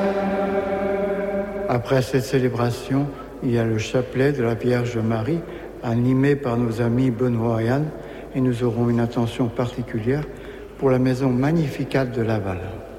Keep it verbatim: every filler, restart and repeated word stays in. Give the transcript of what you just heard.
Après cette célébration, il y a le chapelet de la Vierge Marie, animé par nos amis Benoît et Anne, et nous aurons une attention particulière pour la maison Magnificat de Laval.